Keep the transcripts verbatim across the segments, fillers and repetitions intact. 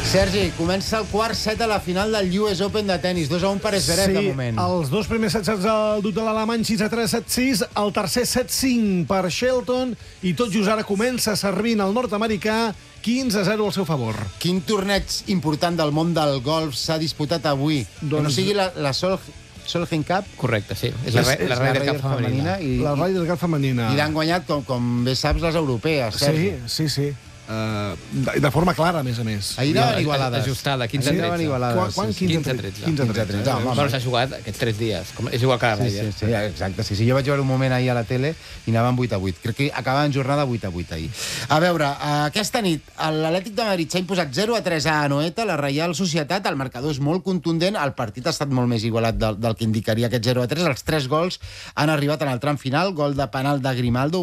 Sergi, comença el quart set a la final del U S Open de tenis. dos a un per Zverev, sí, de moment. Els dos primers sets el dut de l'alemany, sis a tres, set a sis. El tercer set a cinc per Shelton. I tot just ara comença servint el nord-americà, quinze a zero al seu favor. Quin torneig important del món del golf s'ha disputat avui? Doncs... Que no sigui la, la Sol... Solheim Cup? Correcte, sí. És la, és la, la Ryder Cup femenina. I, la Ryder Cup femenina. I l'han guanyat, com, com bé saps, les europees, Sergi. Sí, sí, sí. Uh, de, de forma clara, a més a més. Ahir anaven igualades. Ajustada, quinze a tretze. Quan, quan quinze a tretze? quinze a tretze. Bueno, s'ha jugat aquests tres dies. Com, és igual que la Ryder. Sí, sí, sí, exacte. Sí, sí. Jo vaig veure un moment ahir a la tele i anaven vuit a vuit. Crec que acabaven jornada vuit a vuit ahir. A veure, aquesta nit l'Atlètic de Madrid s'ha imposat zero a tres a Anoeta, la Reial Societat. El marcador és molt contundent. El partit ha estat molt més igualat del, del que indicaria aquest zero a tres. Els tres gols han arribat en el tram final. Gol de penal de Grimaldo,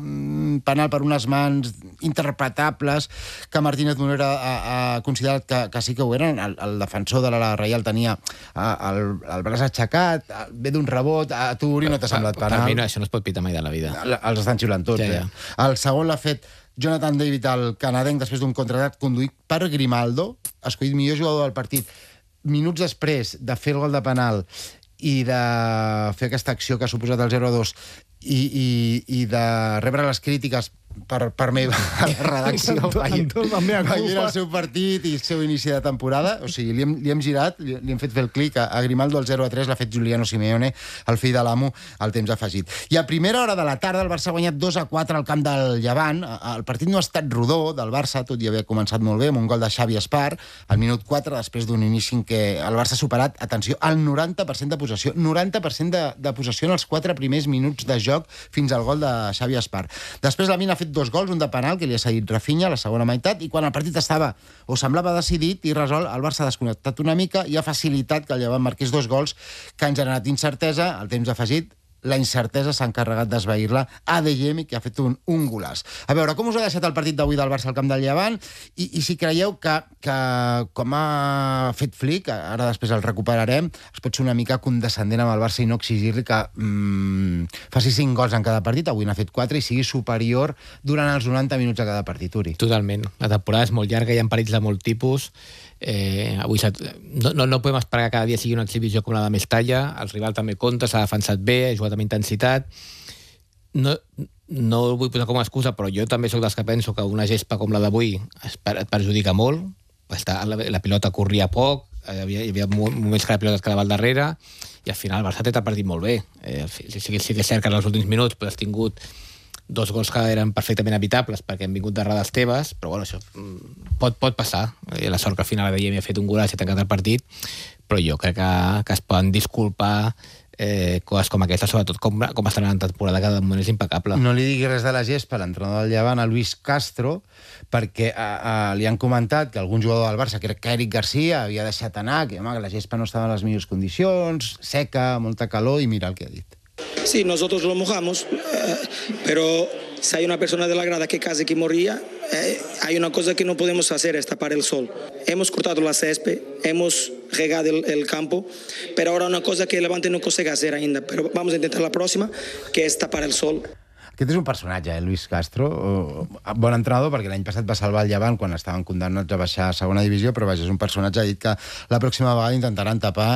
penal per unes mans interpretables que Martínez Monera ha, ha considerat que, que sí que ho eren. El, el defensor de la Reial tenia el, el braç aixecat, ve d'un rebot. A tu, Uri, no t'ha semblat penal? Per mi no, això no es pot pitar mai de la vida. Els estan xiulant tots. Ja, ja. Eh? El segon l'ha fet Jonathan David, el canadenc, després d'un contraatac conduït per Grimaldo, escollit millor jugador del partit. Minuts després de fer el gol de penal i de fer aquesta acció que ha suposat el zero a dos i, i, i de rebre les crítiques per, per meva redacció veient el seu partit i el seu inici de temporada, o sigui, li hem, li hem girat, li, li hem fet fer el clic a, a Grimaldo, el zero a tres l'ha fet Giuliano Simeone, el fill de l'amo, al temps afegit. I a primera hora de la tarda el Barça ha guanyat dos a quatre al camp del Llevant. El partit no ha estat rodó del Barça, tot i haver començat molt bé, amb un gol de Xavi Espar, al minut quatre, després d'un inici en què el Barça ha superat, atenció, el noranta per cent de possessió, noranta per cent de, de possessió en els quatre primers minuts de joc fins al gol de Xavi Espar. Després la Mina ha fet dos gols, un de penal que li ha cedit Rafinha a la segona meitat, i quan el partit estava o semblava decidit i resolt, el Barça ha desconnectat una mica i ha facilitat que el Llevant marqués dos gols que han generat incertesa. Al temps afegit, la incertesa s'ha encarregat d'esvair-la a Adeyemi, que ha fet un, un golaç. A veure, com us ha deixat el partit d'avui del Barça al camp del Llevant? I, i si creieu que, que, com ha fet Flick, ara després el recuperarem, es pot ser una mica condescendent amb el Barça i no exigir-li que mm, faci cinc gols en cada partit, avui n'ha fet quatre, i sigui superior durant els noranta minuts a cada partit, Uri. Totalment. La temporada és molt llarga, hi ha perills de molt tipus. Eh, avui no, no, no podem esperar que cada dia sigui una exhibició com la de Mestalla. El rival també compta, s'ha defensat bé, ha jugat amb intensitat. No, no ho vull posar com a excusa, però jo també sóc dels que penso que una gespa com la d'avui et perjudica molt. La, la pilota corria poc, hi havia, hi havia moments que la pilota es quedava al darrere, i al final el Barça té el partit molt bé. Eh, sí, sí, sí que és cert que en els últims minuts has tingut dos gols que eren perfectament evitables perquè han vingut darrere teves, però bueno, això pot, pot passar. La sort que al final Adeyemi ha fet un golaç i ha tancat el partit, però jo crec que, que es poden disculpar eh, coses com aquesta, sobretot com, com estan en la temporada, que de moment és impecable. No li diguis res de la gespa a l'entrenador del Llevant, a Luis Castro, perquè a, a, li han comentat que algun jugador del Barça, crec que Eric Garcia, havia deixat anar, que, home, que la gespa no estava en les millors condicions, seca, molta calor, i mira el que ha dit. Sí, nosotros lo mojamos, eh, pero si hay una persona de la grada que casi que moría, eh, hay una cosa que no podemos hacer, es tapar el sol. Hemos cortado la césped, hemos regado el, el campo, pero ahora una cosa que el Levante no consigue hacer ainda, pero vamos a intentar la próxima, que es tapar el sol. Aquest és un personatge, eh, Luis Castro, bon entrenador, perquè l'any passat va salvar el Llevant quan estaven condemnats a baixar a segona divisió, però vaja, és un personatge, ha dit que la pròxima vegada intentaran tapar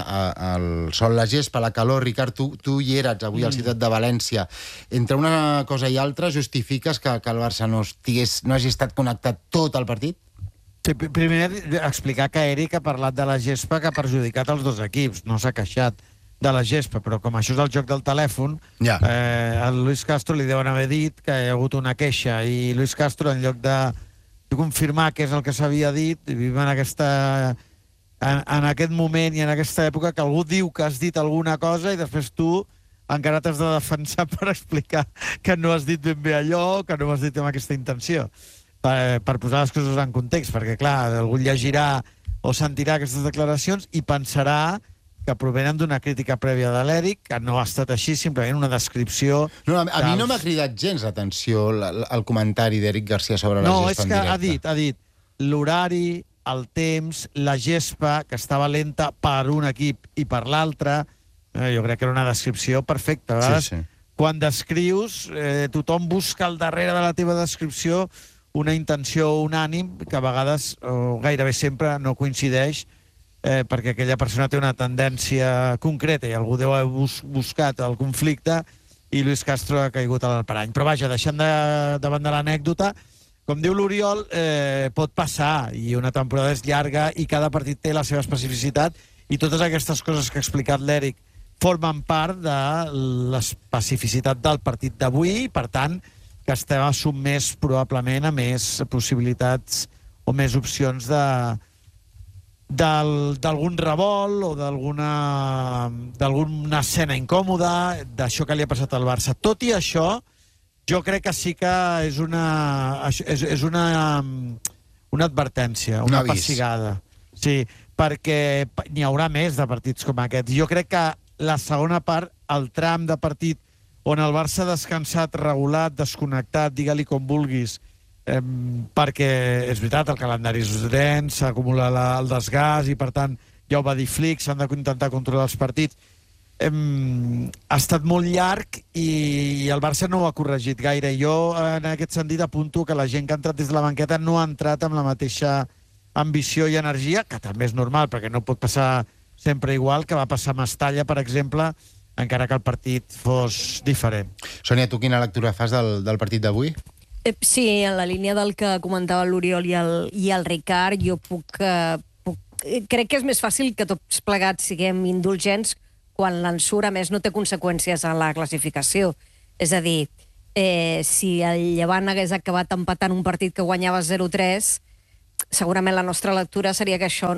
el sol, la gespa, la calor. Ricard, tu, tu hi eres avui a la ciutat de València. Entre una cosa i altra, justifiques que, que el Barça no, estigués, no hagi estat connectat tot el partit? Sí, primer explicar que Eric ha parlat de la gespa que ha perjudicat els dos equips, no s'ha queixat de la gespa, però com això és el joc del telèfon, ja. eh, el Luis Castro li deuen haver dit que hi ha hagut una queixa, i Luis Castro, en lloc de confirmar què és el que s'havia dit, vivim en aquesta en, en aquest moment i en aquesta època que algú diu que has dit alguna cosa i després tu encara t'has de defensar per explicar que no has dit ben bé allò, que no ho has dit amb aquesta intenció, per, per posar les coses en context, perquè clar, algú llegirà o sentirà aquestes declaracions i pensarà que provenen d'una crítica prèvia de l'Eric, que no ha estat així, simplement una descripció... No, a, a mi no m'ha cridat gens l'atenció el comentari d'Eric Garcia sobre la no, gespa en directe. No, és que ha dit, ha dit l'horari, el temps, la gespa, que estava lenta per un equip i per l'altre. Eh, jo crec que era una descripció perfecta. Sí, sí. Quan descrius, eh, tothom busca al darrere de la teva descripció una intenció unànim que a vegades, o gairebé sempre, no coincideix, eh, perquè aquella persona té una tendència concreta i algú deu haver bus buscat el conflicte i Luis Castro ha caigut a l'alparany. Però vaja, deixant de, davant de l'anècdota, com diu l'Oriol, eh, pot passar, i una temporada és llarga i cada partit té la seva especificitat, i totes aquestes coses que ha explicat l'Eric formen part de l'especificitat del partit d'avui, i per tant que estem sotmès probablement a més possibilitats o més opcions de d'algun revolt o d'alguna d'alguna escena incòmoda, d'això que li ha passat al Barça. Tot i això, jo crec que sí que és una és, és una una advertència, una pessigada. Sí, perquè n'hi haurà més de partits com aquests. Jo crec que la segona part, el tram de partit on el Barça ha descansat, regulat, desconnectat, digue-li com vulguis, eh, perquè és veritat, el calendari és dens, s'acumula el desgast i, per tant, ja ho va dir Flick, s'han d'intentar controlar els partits. Eh, ha estat molt llarg i, i el Barça no ho ha corregit gaire. Jo, en aquest sentit, apunto que la gent que ha entrat des de la banqueta no ha entrat amb la mateixa ambició i energia, que també és normal, perquè no pot passar sempre igual, que va passar a Mestalla, per exemple, encara que el partit fos diferent. Sònia, tu quina lectura fas del, del partit d'avui? Eh, sí, en la línia del que comentava l'Oriol i, el, i el Ricard, jo puc, eh, puc... Crec que és més fàcil que tots plegats siguem indulgents quan l'ensurt, a més, no té conseqüències a la classificació. És a dir, eh, si el Llevant hagués acabat empatant un partit que guanyava zero tres, segurament la nostra lectura seria que això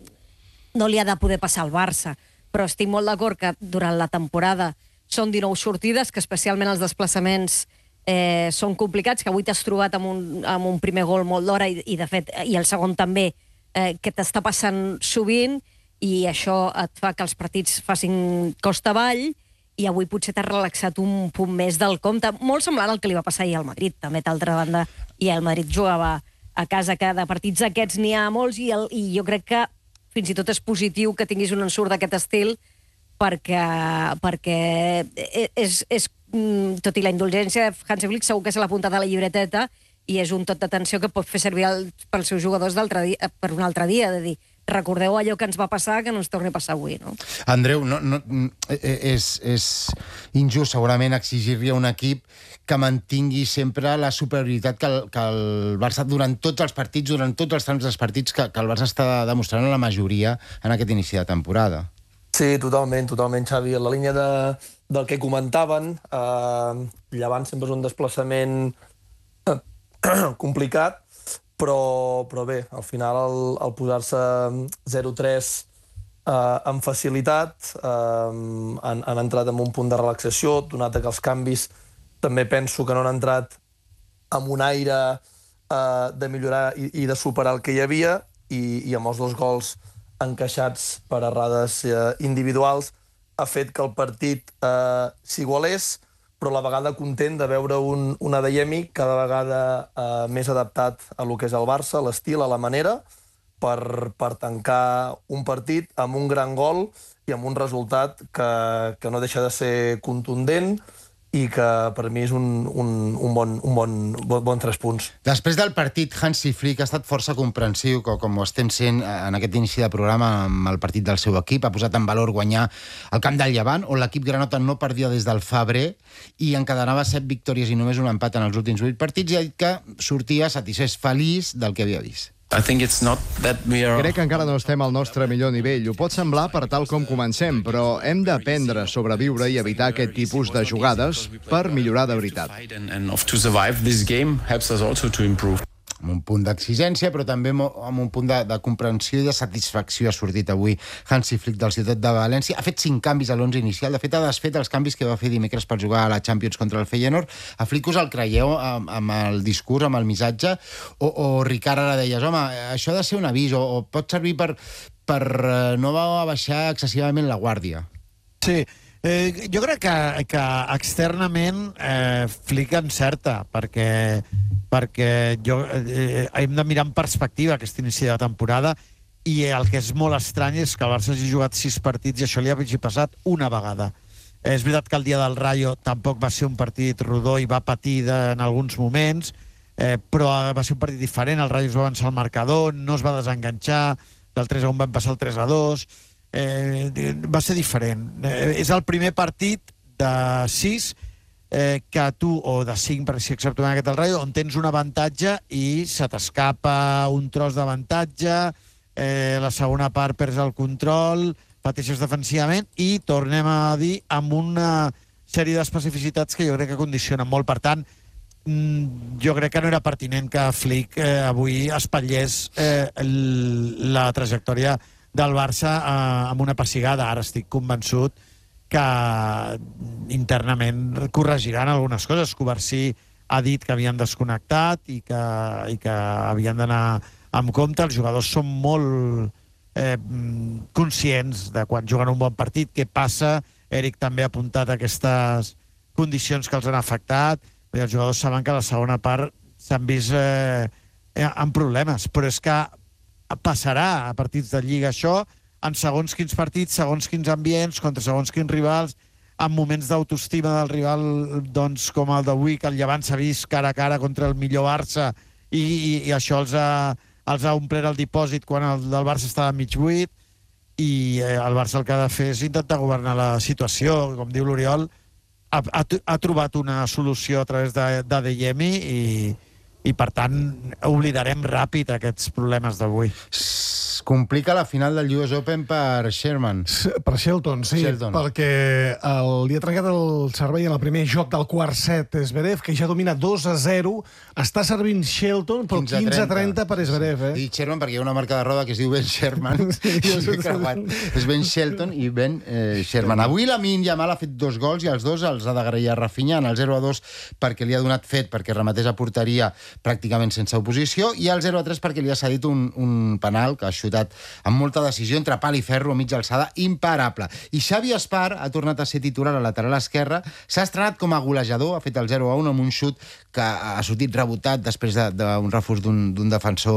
no li ha de poder passar al Barça. Però estic molt d'acord que durant la temporada són dinou sortides, que especialment els desplaçaments eh, són complicats, que avui t'has trobat amb un, amb un primer gol molt d'hora i, i, de fet, i el segon també, eh, que t'està passant sovint, i això et fa que els partits facin costa avall, i avui potser t'has relaxat un punt més del compte. Molt semblant al que li va passar ahir al Madrid, també, d'altra banda, i el Madrid jugava a casa, que de partits aquests n'hi ha molts, i, el, i jo crec que fins i tot és positiu que tinguis un ensurt d'aquest estil perquè, perquè és, és, tot i la indulgència, Hansi Flick segur que se l'ha apuntat a la llibreteta i és un tot d'atenció que pot fer servir el, pels seus jugadors dia, per un altre dia, de dir, recordeu allò que ens va passar, que no ens torni a passar avui, no? Andreu, no, no, és, és injust segurament exigir-li a un equip que mantingui sempre la superioritat que el, que el Barça, durant tots els partits, durant tots els trams dels partits, que, que el Barça està demostrant en la majoria en aquest inici de temporada. Sí, totalment, totalment, Xavi. En la línia de, del que comentaven, eh, Llevant sempre és un desplaçament eh, complicat, però, però bé, al final el, el posar-se zero tres eh, amb facilitat, eh, han, han entrat en un punt de relaxació, donat que els canvis també penso que no han entrat amb un aire eh, de millorar i, i de superar el que hi havia, i, i amb els dos gols encaixats per errades eh, individuals ha fet que el partit eh, s'igualés, però a la vegada content de veure un, un Adeyemi cada vegada eh, més adaptat a lo que és el Barça, a l'estil, a la manera, per, per tancar un partit amb un gran gol i amb un resultat que, que no deixa de ser contundent, i que per mi és un, un, un, bon, un bon, bon, bon tres punts. Després del partit, Hansi Flick ha estat força comprensiu, com, com ho estem sent en aquest inici de programa amb el partit del seu equip. Ha posat en valor guanyar el camp del Llevant, on l'equip granota no perdia des del febrer i encadenava set victòries i només un empat en els últims vuit partits, i ha dit que sortia satisfet, feliç del que havia vist. Crec que encara no estem al nostre millor nivell. Ho pot semblar per tal com comencem, però hem d'aprendre a sobreviure i evitar aquest tipus de jugades per millorar de veritat. Amb un punt d'exigència, però també amb un punt de, de comprensió i de satisfacció ha sortit avui Hansi Flick del Ciutat de València. Ha fet cinc canvis a l'onze inicial. De fet, ha desfet els canvis que va fer dimecres per jugar a la Champions contra el Feyenoord. A Flick us el creieu amb, amb el discurs, amb el missatge? O, o Ricard ara deies, home, això ha de ser un avís, o, o pot servir per, per no baixar excessivament la guàrdia? Sí, eh, jo crec que, que externament eh, Flick encerta, perquè perquè jo, eh, hem de mirar en perspectiva aquest inici de temporada, i el que és molt estrany és que el Barça hagi jugat sis partits i això li hagi passat una vegada. És veritat que el dia del Rayo tampoc va ser un partit rodó i va patir de, en alguns moments, eh, però va ser un partit diferent, el Rayo es va avançar al marcador, no es va desenganxar, del tres a un van passar al tres a dos, eh, va ser diferent. Eh, és el primer partit de sis eh, que tu, o de cinc, per si exceptuant aquest el Rayo, on tens un avantatge i se t'escapa un tros d'avantatge, eh, la segona part perds el control, pateixes defensivament i tornem a dir amb una sèrie d'especificitats que jo crec que condicionen molt. Per tant, jo crec que no era pertinent que Flick eh, avui espatllés eh, el, la trajectòria del Barça eh, amb una pessigada. Ara estic convençut que internament corregiran algunes coses. Covarsí ha dit que havien desconnectat i que, i que havien d'anar amb compte. Els jugadors són molt eh, conscients de quan juguen un bon partit, què passa. Eric també ha apuntat aquestes condicions que els han afectat. I els jugadors saben que a la segona part s'han vist eh, amb problemes, però és que passarà a partits de Lliga això, en segons quins partits, segons quins ambients, contra segons quins rivals, en moments d'autoestima del rival, doncs, com el d'avui, que el Llevant s'ha vist cara a cara contra el millor Barça i, i, i això els ha, els ha omplert el dipòsit quan el del Barça estava mig buit, i eh, el Barça el que ha de fer és intentar governar la situació. Com diu l'Oriol, ha, ha, ha trobat una solució a través d'Adeyemi i, i, per tant, oblidarem ràpid aquests problemes d'avui. Complica la final del U S Open per Sherman. Per Shelton, sí, Shelton. Perquè el, li ha trencat el servei en el primer joc del quart set Zverev, que ja domina dos a zero. Està servint Shelton, però quinze a trenta per Zverev. Eh? I Sherman, perquè hi ha una marca de roda que es diu Ben Sherman. Sí, és Ben Shelton i Ben eh, Sherman. Avui la Min Yamal ha fet dos gols i els dos els ha d'agrair a Rafinha, en el zero a dos perquè li ha donat fet perquè rematés a porteria pràcticament sense oposició, i el zero a tres perquè li ha cedit un, un penal que ha xutat amb molta decisió entre pal i ferro a mitja alçada, imparable. I Xavi Espar ha tornat a ser titular a lateral esquerra, s'ha estrenat com a golejador, ha fet el zero a un amb un xut que ha sortit rebotat després d'un refús d'un defensor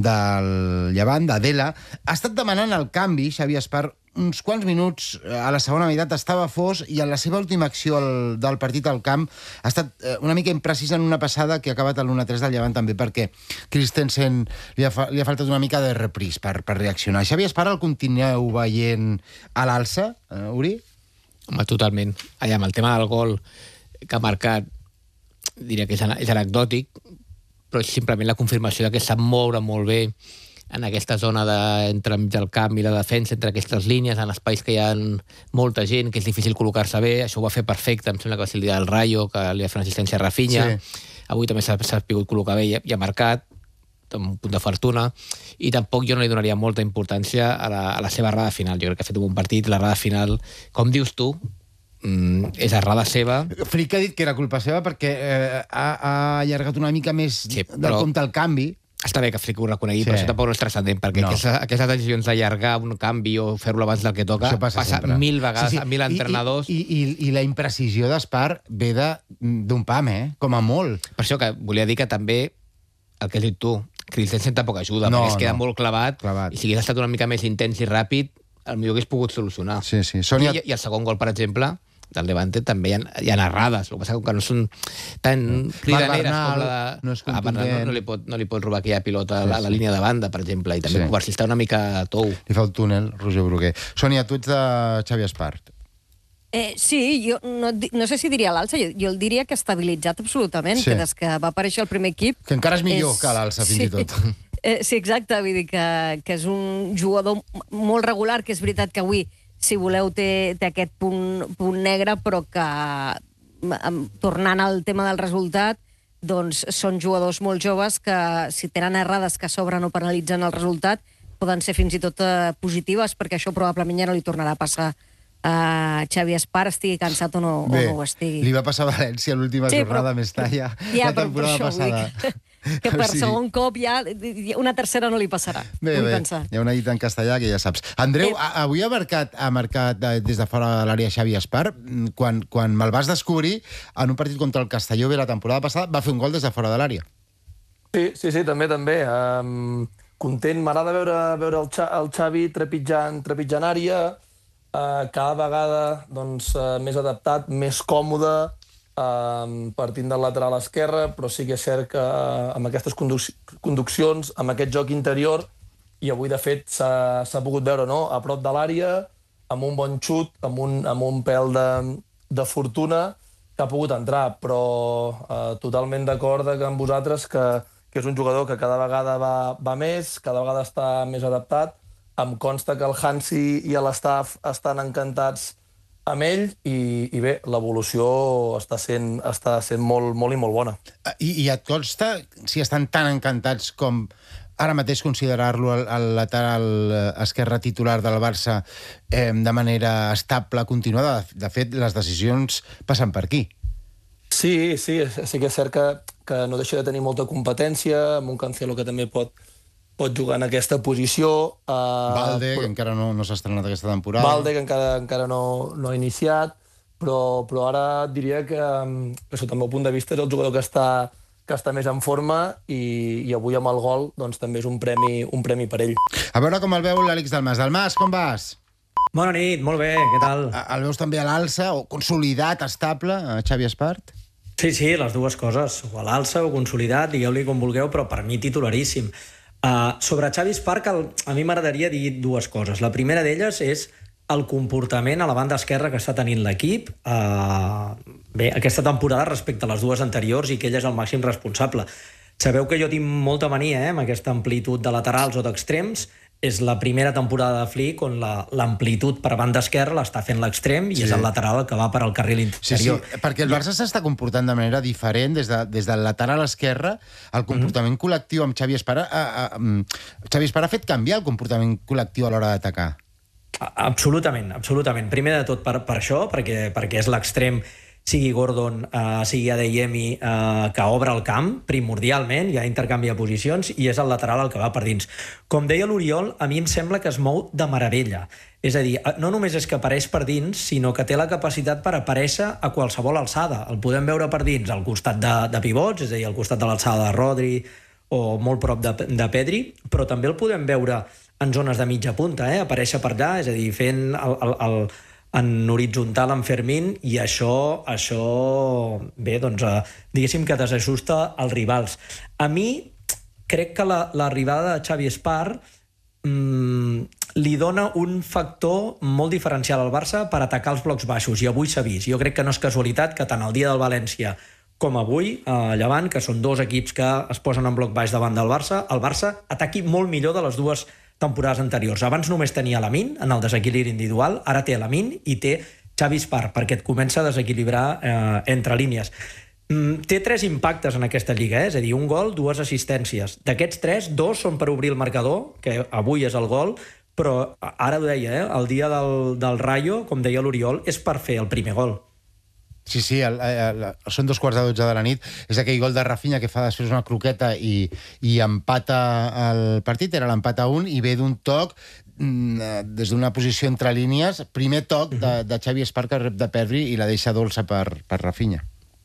del Llevant, d'Adela. Ha estat demanant el canvi, Xavi Espar, uns quants minuts a la segona meitat estava fos, i en la seva última acció el, del partit al camp ha estat una mica imprecisa en una passada que ha acabat a l'u a tres del Llevant, també perquè Christensen li ha, li ha faltat una mica de repris per, per reaccionar. Xavi Espar el continueu veient a l'alça, eh, Uri? Home, totalment. Allà, amb el tema del gol que ha marcat, diria que és, és anecdòtic, però és simplement la confirmació que sap moure molt bé en aquesta zona de, entre mig del camp i la defensa, entre aquestes línies, en espais que hi ha molta gent, que és difícil col·locar-se bé. Això ho va fer perfecte, em sembla que va ser el dia del Rayo, que li va fer una assistència a Rafinha. Sí. Avui també s'ha pogut col·locar bé i, i ha marcat, amb un punt de fortuna, i tampoc jo no li donaria molta importància a la, a la seva errada final. Jo crec que ha fet un bon partit, l'errada final, com dius tu, mm, és errada seva. Frick ha dit que era culpa seva perquè eh, ha, ha allargat una mica més sí, però... del compte el canvi. Està bé que Frick ho reconegui, sí. Però això tampoc no és transcendent, perquè no. aquestes, aquestes decisions d'allargar un canvi o fer-lo abans del que toca passa, passa mil vegades, sí, sí. a mil entrenadors. I, i, i, i la imprecisió d'Espar ve d'un pam, eh? Com a molt. Per això que volia dir que també, el que has dit tu, Christensen tampoc ajuda, no, perquè es queda no. molt clavat, clavat, i si hagués estat una mica més intens i ràpid, potser hagués pogut solucionar. Sí, sí. Sònia... I, I el segon gol, per exemple, del Levante també hi ha, hi ha errades, el que passa que no són tan cridaneres com la de... No, és ah, no, no, li pot, no li pot robar aquella pilota a la, sí, la línia de banda, per exemple, i també sí. Covarsí està una mica tou. Li fa el túnel, Roger Bruguer. Sònia, tu ets de Xavi Espart. Eh, sí, jo no, no sé si diria l'alça, jo, jo el diria que ha estabilitzat absolutament, sí. que des que va aparèixer el primer equip... Que encara és millor és... que l'alça, fins sí. i tot. Eh, sí, exacte, vull dir que, que és un jugador molt regular, que és veritat que avui, si voleu, té, té aquest punt, punt negre, però que, tornant al tema del resultat, doncs són jugadors molt joves que, si tenen errades que a sobre no penalitzen el resultat, poden ser fins i tot eh, positives, perquè això probablement ja no li tornarà a passar a Xavi Espar, estigui cansat o no, Bé, o no ho estigui. Li va passar a València l'última sí, jornada però... més talla ja, la temporada per passada. Que, que per o sigui... segon cop ja una tercera no li passarà. Bé, bé, pensar. Hi ha una dita en castellà que ja saps. Andreu, eh... avui ha marcat, ha marcat des de fora de l'àrea Xavi Espar. Quan, quan me'l vas descobrir, en un partit contra el Castelló bé la temporada passada, va fer un gol des de fora de l'àrea. Sí, sí, sí, també, també. Um, content, m'agrada veure, veure el, Xa, el Xavi trepitjant, trepitjant àrea, uh, cada vegada doncs, uh, més adaptat, més còmode, eh, partint del lateral esquerre, però sí que és cert que amb aquestes conduc conduccions, amb aquest joc interior, i avui, de fet, s'ha pogut veure, no?, a prop de l'àrea, amb un bon xut, amb un, amb un pèl de, de fortuna, que ha pogut entrar, però eh, totalment d'acord amb vosaltres que, que és un jugador que cada vegada va, va més, cada vegada està més adaptat. Em consta que el Hansi i l'staff estan encantats amb ell i, i bé, l'evolució està sent, està sent molt, molt i molt bona. I, I et consta si estan tan encantats com ara mateix considerar-lo el, el lateral esquerre titular del Barça eh, de manera estable, continuada? De fet, les decisions passen per aquí. Sí, sí, sí que és cert que, que no deixa de tenir molta competència, amb un Cancelo que també pot, pot jugar en aquesta posició. Uh, Valde, però, que encara no, no s'ha estrenat aquesta temporada. Valde, que encara, encara no, no ha iniciat, però, però ara diria que, que sota el meu punt de vista és el jugador que està, que està més en forma i, i avui amb el gol doncs, també és un premi, un premi per ell. A veure com el veu l'Àlex Dalmas. Dalmas, com vas? Bona nit, molt bé, què tal? El veus també a l'alça, o consolidat, estable, a Xavi Espart? Sí, sí, les dues coses, o a l'alça o consolidat, digueu-li com vulgueu, però per mi titularíssim. Uh, sobre Xavi Espart, a mi m'agradaria dir dues coses. La primera d'elles és el comportament a la banda esquerra que està tenint l'equip uh, bé, aquesta temporada respecte a les dues anteriors i que ell és el màxim responsable. Sabeu que jo tinc molta mania eh, amb aquesta amplitud de laterals o d'extrems. És la primera temporada de Flick on l'amplitud per banda esquerra l'està fent l'extrem i sí. És el lateral el que va per al carril interior. Sí, sí, perquè el Barça s'està comportant de manera diferent des, de, des del lateral esquerre. El comportament mm-hmm. col·lectiu amb Xavi Espart a, a, a, Xavi Espart ha fet canviar el comportament col·lectiu a l'hora d'atacar. Absolutament, absolutament. Primer de tot per, per això, perquè, perquè és l'extrem, sigui Gordon, uh, sigui Adeyemi, uh, que obre el camp, primordialment, hi ha intercanvi de posicions, i és el lateral el que va per dins. Com deia l'Oriol, a mi em sembla que es mou de meravella. És a dir, no només és que apareix per dins, sinó que té la capacitat per aparèixer a qualsevol alçada. El podem veure per dins, al costat de, de pivots, és a dir, al costat de l'alçada de Rodri o molt prop de, de Pedri, però també el podem veure en zones de mitja punta, eh? Aparèixer per allà, és a dir, fent el... el, el en horitzontal amb Fermín, i això, això bé, doncs, eh, diguéssim que desajusta els rivals. A mi crec que l'arribada la, de Xavi Espart mmm, li dona un factor molt diferencial al Barça per atacar els blocs baixos, i avui s'ha vist. Jo crec que no és casualitat que tant el dia del València com avui, a Llevant, que són dos equips que es posen en bloc baix davant del Barça, el Barça ataqui molt millor de les dues temporades anteriors. Abans només tenia Lamine en el desequilibri individual, ara té Lamine i té Xavi Espart, perquè et comença a desequilibrar eh, entre línies. Mm, té tres impactes en aquesta lliga, eh? És a dir, un gol, dues assistències. D'aquests tres, dos són per obrir el marcador, que avui és el gol, però ara ho deia, eh? El dia del, del Rayo, com deia l'Oriol, és per fer el primer gol. Sí, sí, el, el, el, són dos quarts de dotze de la nit. És aquell gol de Rafinha que fa després una croqueta i, i empata el partit, era l'empat a un, i ve d'un toc des d'una posició entre línies, primer toc de, de Xavi Espart que rep de Pedri i la deixa dolça per, per Rafinha.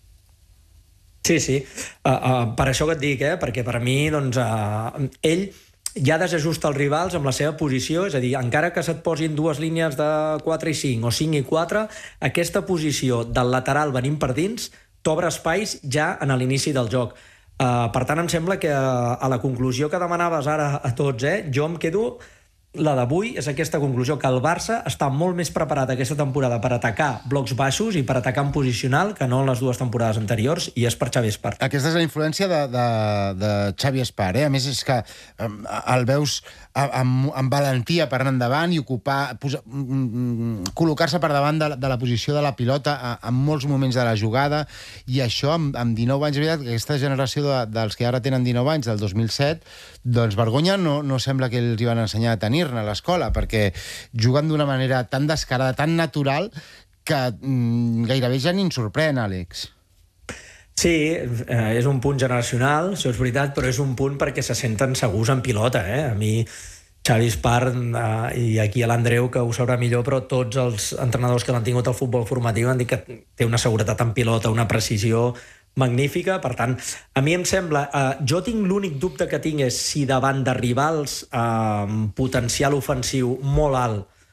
Sí, sí, uh, uh, per això que et dic, eh? Perquè per mi, doncs, uh, ell ja desajusta els rivals amb la seva posició, és a dir, encara que se't posin dues línies de quatre i cinc o cinc i quatre, aquesta posició del lateral venint per dins t'obre espais ja en l'inici del joc. Uh, per tant, em sembla que uh, a la conclusió que demanaves ara a tots, eh, jo em quedo... La d'avui és aquesta conclusió, que el Barça està molt més preparat aquesta temporada per atacar blocs baixos i per atacar en posicional que no en les dues temporades anteriors, i és per Xavi Espart. Aquesta és la influència de, de, de Xavi Espart, eh? A més, és que um, el veus amb, amb valentia per anar endavant i ocupar, posar, um, col·locar-se per davant de, de la posició de la pilota a, en molts moments de la jugada, i això amb, amb dinou anys, veritat, que aquesta generació de, dels que ara tenen dinou anys, del dos mil set, doncs vergonya no, no sembla que els hi van ensenyar a tenir-ne a l'escola, perquè juguen d'una manera tan descarada, tan natural, que mm, gairebé ja ni ens sorprèn, Àlex. Sí, eh, és un punt generacional, això és veritat, però és un punt perquè se senten segurs en pilota, eh? A mi, Xavi Espart, eh, i aquí a l'Andreu, que ho sabrà millor, però tots els entrenadors que l'han tingut al futbol formatiu han dit que té una seguretat en pilota, una precisió magnífica. Per tant, a mi em sembla... Eh, jo tinc l'únic dubte que tinc és si davant de rivals eh, amb potencial ofensiu molt alt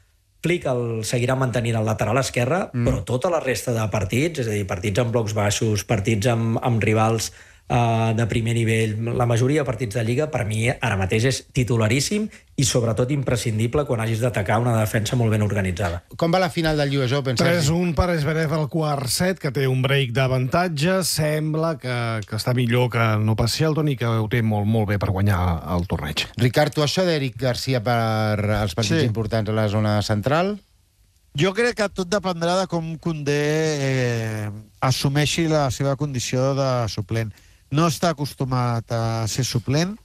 Flick el seguirà mantenint al lateral esquerre, mm. però tota la resta de partits, és a dir, partits amb blocs baixos, partits amb, amb rivals uh, de primer nivell, la majoria de partits de Lliga, per mi ara mateix és titularíssim i sobretot imprescindible quan hagis d'atacar una defensa molt ben organitzada. Com va la final del U S Open? tres un per Zverev al quart set, que té un break d'avantatge. Sembla que, que està millor que no pas Shelton i que ho té molt, molt bé per guanyar el torneig. Ricard, tu això d'Eric Garcia per als partits sí. importants a la zona central? Jo crec que tot dependrà de com Koundé eh, assumeixi la seva condició de suplent. No està acostumat a ser suplent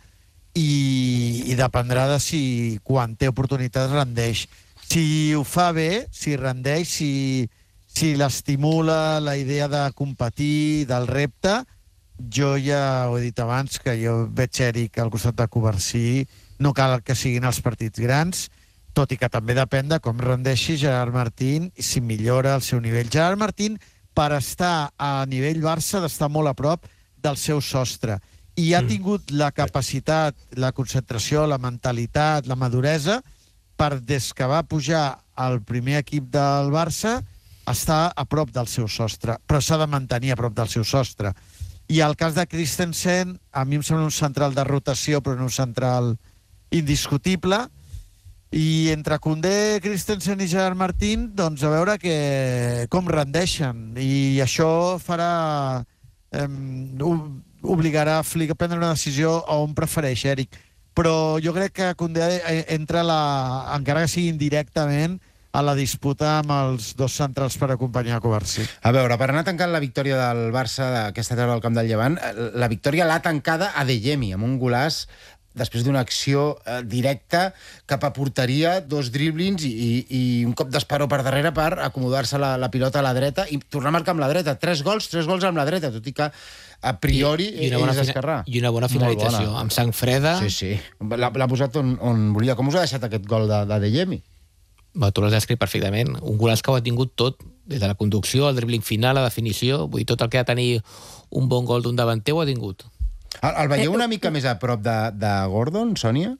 i, i dependrà de si quan té oportunitats rendeix. Si ho fa bé, si rendeix, si, si l'estimula la idea de competir, del repte, jo ja ho he dit abans, que jo veig Eric al costat de Covarsí, no cal que siguin els partits grans, tot i que també depèn de com rendeixi Gerard Martín i si millora el seu nivell. Gerard Martín, per estar a nivell Barça, d'estar molt a prop del seu sostre. I ha tingut la capacitat, la concentració, la mentalitat, la maduresa, per des que va pujar al primer equip del Barça, estar a prop del seu sostre. Però s'ha de mantenir a prop del seu sostre. I el cas de Christensen, a mi em sembla un central de rotació, però no un central indiscutible. I entre Koundé, Christensen i Gerard Martín, doncs a veure que, com rendeixen. I això farà... Eh, obligarà a Flick a prendre una decisió on prefereix Eric. Però jo crec que Koundé entra, la, encara que sigui indirectament, a la disputa amb els dos centrals per acompanyar Covarsí. A veure, per anar tancant la victòria del Barça d'aquesta tarda al camp del Llevant, la victòria l'ha tancada a Adeyemi, amb un golaç després d'una acció eh, directa cap a porteria, dos driblings i, i, i un cop d'esperó per darrere per acomodar-se la, la pilota a la dreta i tornar a marcar amb la dreta. Tres gols, tres gols amb la dreta, tot i que a priori I, i una bona és esquerrà. I una bona finalització, bona. Amb sang freda. Sí, sí. L'ha posat on, on volia. Com us ha deixat aquest gol d'Adeyemi? Tu l'has descrit perfectament. Un golaç que ho ha tingut tot, des de la conducció, el dribbling final, la definició, vull dir, tot el que ha de tenir un bon gol d'un davanter ho ha tingut. El, el veieu una mica més a prop de, de Gordon, Sònia?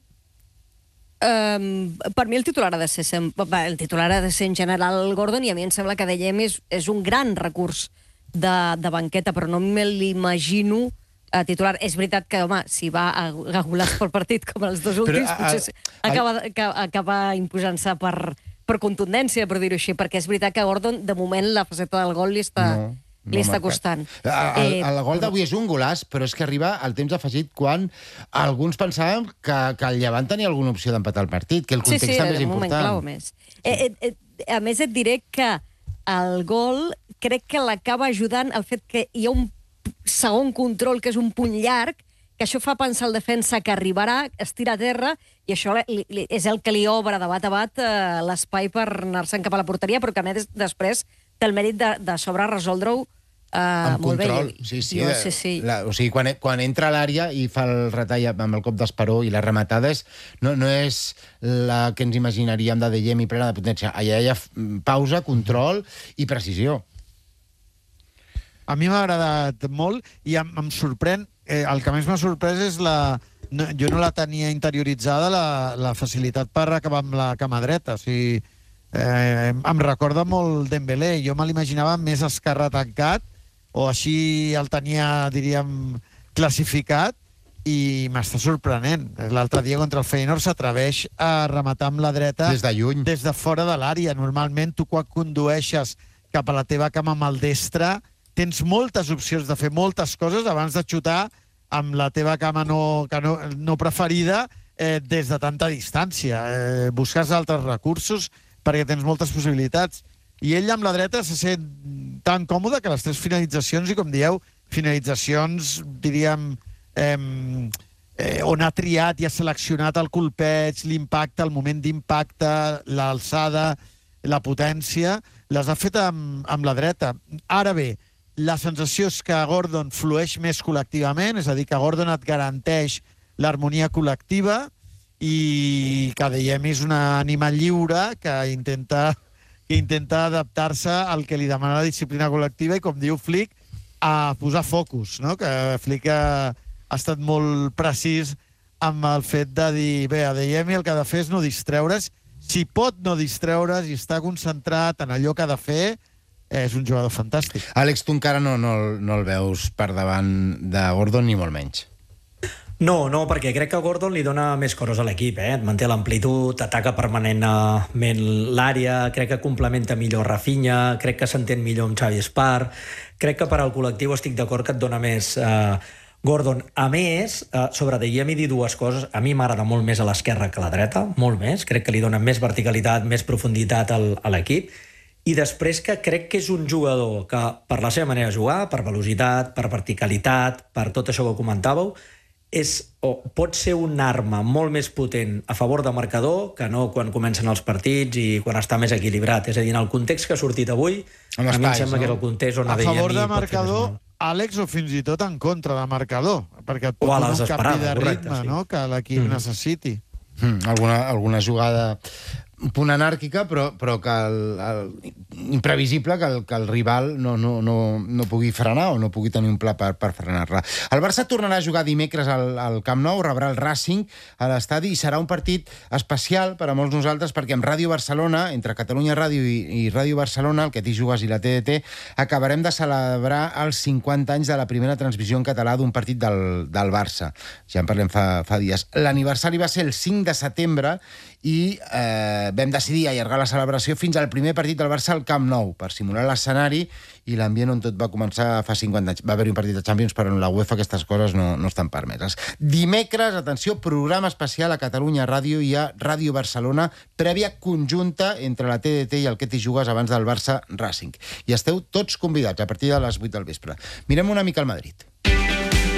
Um, per mi el titular ha de ser el titular ha de ser en general Gordon, i a mi em sembla que Adeyemi és, és un gran recurs de, de banqueta, però no me l'imagino uh, titular. És veritat que, home, si va a, a golars per partit com els dos últims, però, a, potser a, acaba, a, acaba imposant-se per, per contundència, per dir-ho així, perquè és veritat que Gordon, de moment, la faceta del gol li està... No. No li està costant. El, el, el gol d'avui és un golaç, però és que arriba al temps afegit quan alguns pensàvem que, que el Llevant tenia alguna opció d'empatar el partit, que el context sí, sí, també és important. Sí, sí, moment clau més. Eh, eh, a més, et diré que el gol crec que l'acaba ajudant el fet que hi ha un segon control, que és un punt llarg, que això fa pensar el defensa que arribarà, es tira a terra, i això li, li, és el que li obre de bat a bat eh, l'espai per anar-se'n cap a la porteria, però que a més després té el mèrit de, de sobre resoldre-ho Uh, amb control, bé. sí, sí. Jo, sí, sí. La, o sigui, quan, quan entra a l'àrea i fa el retall amb el cop d'esperó i les rematades, no, no és la que ens imaginaríem d'Adeyemi plena de potència. Allà hi ha pausa, control i precisió. A mi m'ha agradat molt i em, em sorprèn, eh, el que més m'ha sorprès és la... No, jo no la tenia interioritzada, la, la facilitat per acabar amb la cama dreta. O sigui, eh, em recorda molt Dembélé. Jo me l'imaginava més esquerra tancat, o així el tenia, diríem, classificat, i m'està sorprenent. L'altre dia contra el Feyenoord s'atreveix a rematar amb la dreta des de lluny, des de fora de l'àrea. Normalment tu quan condueixes cap a la teva cama amb el destre tens moltes opcions de fer moltes coses abans de xutar amb la teva cama no, que no, no preferida eh, des de tanta distància. Eh, busques altres recursos perquè tens moltes possibilitats. I ell amb la dreta se sent tan còmode que les tres finalitzacions, i com dieu, finalitzacions, diríem, eh, eh, on ha triat i ha seleccionat el colpeig, l'impacte, el moment d'impacte, l'alçada, la potència, les ha fet amb, amb la dreta. Ara bé, la sensació és que Gordon flueix més col·lectivament, és a dir, que Gordon et garanteix l'harmonia col·lectiva, i que Adeyemi és una ànima lliure que intenta... que intenta adaptar-se al que li demana la disciplina col·lectiva i, com diu Flick, a posar focus, no? Que Flick ha, ha estat molt precís amb el fet de dir, bé, Adeyemi el que ha de fer és no distreure's, si pot no distreure's i està concentrat en allò que ha de fer, és un jugador fantàstic. Àlex, tu encara no, no, no el veus per davant de Gordon, ni molt menys. No, no, perquè crec que Gordon li dona més coses a l'equip, eh? Manté l'amplitud, ataca permanentment l'àrea, crec que complementa millor Rafinha, crec que s'entén millor amb Xavi Espar, crec que per al col·lectiu estic d'acord que et dona més eh, Gordon. A més, eh, sobre De Jemi dir dues coses, a mi m'agrada molt més a l'esquerra que a la dreta, molt més, crec que li dona més verticalitat, més profunditat al, a l'equip, i després que crec que és un jugador que, per la seva manera de jugar, per velocitat, per verticalitat, per tot això que comentàveu, és, o pot ser una arma molt més potent a favor de marcador que no quan comencen els partits i quan està més equilibrat. És a dir, en el context que ha sortit avui, a mi em sembla no? que és el context on a favor de marcador, Àlex, o fins i tot en contra de marcador, perquè et pot donar un canvi de ritme, sí. no? que l'equip mm. necessiti. Mm, alguna, alguna jugada un punt anàrquica, però, però que el, el, imprevisible que el, que el rival no, no, no, no pugui frenar o no pugui tenir un pla per, per frenar-la. El Barça tornarà a jugar dimecres al, al Camp Nou, rebrà el Racing a l'estadi i serà un partit especial per a molts nosaltres perquè amb Ràdio Barcelona, entre Catalunya Ràdio i, i Ràdio Barcelona, el que t'hi jugues i la T D T, acabarem de celebrar els cinquanta anys de la primera transmissió en català d'un partit del, del Barça. Ja en parlem fa, fa dies. L'aniversari va ser el cinc de setembre i eh, vam decidir allargar la celebració fins al primer partit del Barça al Camp Nou, per simular l'escenari i l'ambient on tot va començar fa cinquanta anys. Va haver-hi un partit de Champions, però en la UEFA aquestes coses no, no estan permeses. Dimecres, atenció, programa especial a Catalunya Ràdio i a Ràdio Barcelona, prèvia conjunta entre la T D T i el que t'hi jugues abans del Barça Racing. I esteu tots convidats a partir de les vuit del vespre. Mirem una mica al Madrid.